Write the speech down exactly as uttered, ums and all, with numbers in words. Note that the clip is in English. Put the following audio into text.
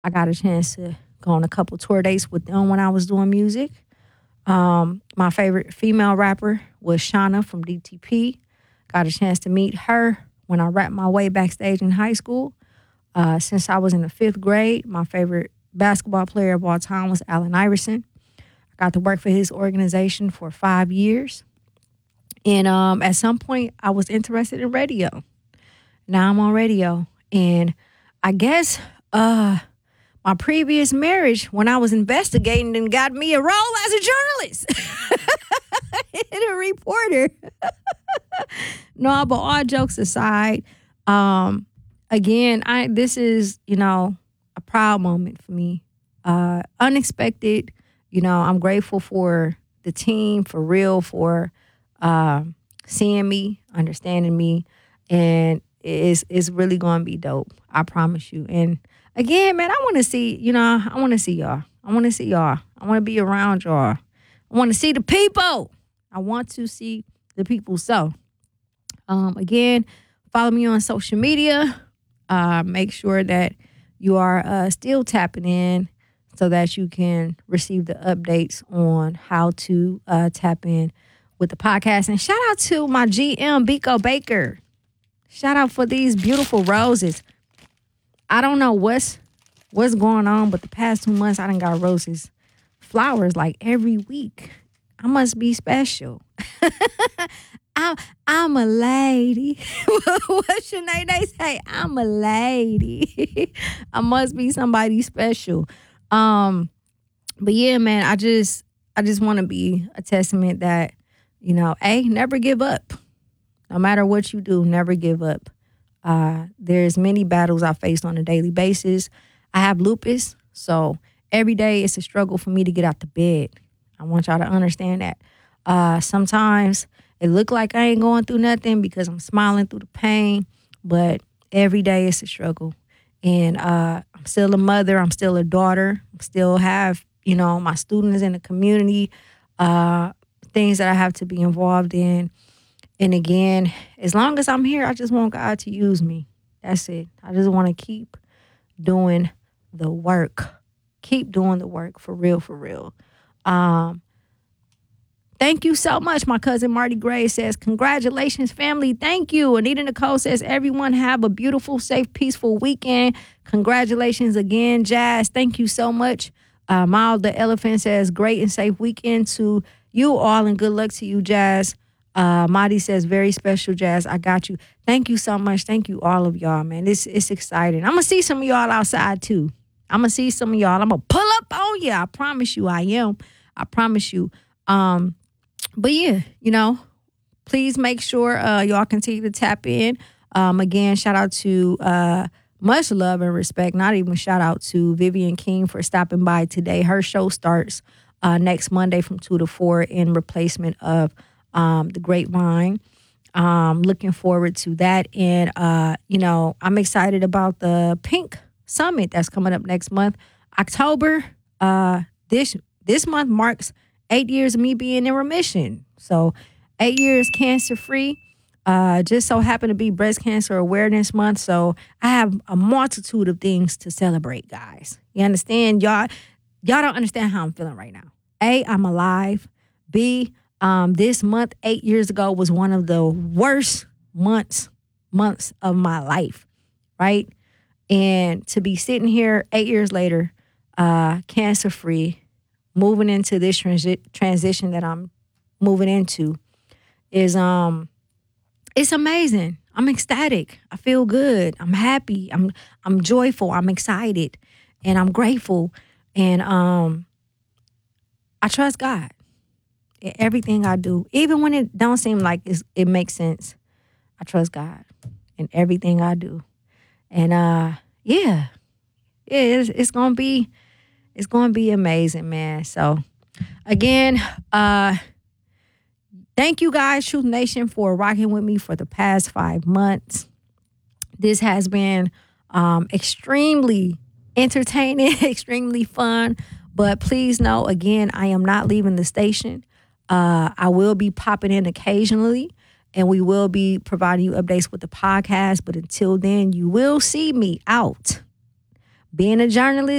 I got a chance to go on a couple tour dates with them when I was doing music. Um, my favorite female rapper was Shauna from D T P. Got a chance to meet her when I rapped my way backstage in high school. Uh, since I was in the fifth grade, my favorite basketball player of all time was Allen Iverson. I got to work for his organization for five years. And um, at some point, I was interested in radio. Now I'm on radio. And I guess uh, my previous marriage, when I was investigating, and got me a role as a journalist and a reporter. No, but all jokes aside, um, again, I this is, you know, a proud moment for me. Uh, unexpected, you know, I'm grateful for the team, for real, for uh, seeing me, understanding me, and it's, it's really going to be dope. I promise you. And again, man, I want to see, you know, I want to see y'all. I want to see y'all. I want to be around y'all. I want to see the people. I want to see the people. So, um, again, follow me on social media. Uh, make sure that you are uh, still tapping in so that you can receive the updates on how to uh, tap in with the podcast. And shout out to my G M, Biko Baker. Shout out for these beautiful roses. I don't know what's what's going on, but the past two months I done got roses, flowers like every week. I must be special. I'm, I'm a lady. What should they, they say? I'm a lady. I must be somebody special. Um, but yeah, man, I just I just want to be a testament that, you know, A, never give up. No matter what you do, never give up. Uh, there's many battles I face on a daily basis. I have lupus, so every day it's a struggle for me to get out the bed. I want y'all to understand that. Uh, sometimes it look like I ain't going through nothing because I'm smiling through the pain, but every day it's a struggle. And uh, I'm still a mother. I'm still a daughter. I still have, you know, my students in the community, uh, things that I have to be involved in. And again, as long as I'm here, I just want God to use me. That's it. I just want to keep doing the work. Keep doing the work for real, for real. Um, thank you so much. My cousin Marty Gray says, congratulations, family. Thank you. Anita Nicole says, everyone have a beautiful, safe, peaceful weekend. Congratulations again, Jazz. Thank you so much. Uh, Mild the Elephant says, great and safe weekend to you all, and good luck to you, Jazz. Uh, Marty says, very special, Jazz. I got you. Thank you so much. Thank you, all of y'all, man. It's, it's exciting. I'm going to see some of y'all outside, too. I'm going to see some of y'all. I'm going to pull up on you. I promise you I am. I promise you. Um, but, yeah, you know, please make sure uh, y'all continue to tap in. Um, again, shout out to uh, much love and respect. Not even shout out to Vivian King for stopping by today. Her show starts uh, next Monday from two to four in replacement of Um, the Grapevine. Um, looking forward to that. And, uh, you know, I'm excited about the Pink Summit that's coming up next month. October, uh, this this month marks eight years of me being in remission. So eight years cancer-free. Uh, just so happened to be Breast Cancer Awareness Month. So I have a multitude of things to celebrate, guys. You understand? Y'all, y'all don't understand how I'm feeling right now. A, I'm alive. B, Um, this month, eight years ago, was one of the worst months, months of my life, right? And to be sitting here eight years later, uh, cancer-free, moving into this transi- transition that I'm moving into is, um, it's amazing. I'm ecstatic. I feel good. I'm happy. I'm, I'm joyful. I'm excited, and I'm grateful. And um, I trust God. Everything I do, even when it don't seem like it's, it makes sense, I trust God in everything I do. And uh, yeah, yeah, it's, it's gonna be, it's gonna be amazing, man. So again, uh, thank you guys, Truth Nation, for rocking with me for the past five months. This has been um, extremely entertaining, extremely fun. But please know, again, I am not leaving the station. Uh, I will be popping in occasionally, and we will be providing you updates with the podcast. But until then, you will see me out being a journalist.